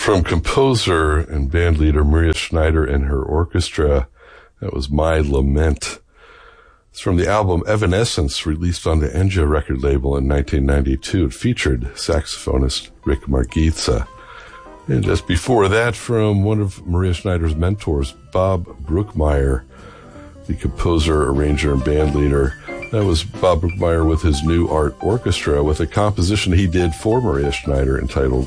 from composer and bandleader Maria Schneider and her orchestra. That was My Lament. It's from the album Evanescence, released on the Enja record label in 1992. It featured saxophonist Rick Margitza. And just before that, from one of Maria Schneider's mentors, Bob Brookmeyer, the composer, arranger, and bandleader. That was Bob Brookmeyer with his New Art Orchestra with a composition he did for Maria Schneider entitled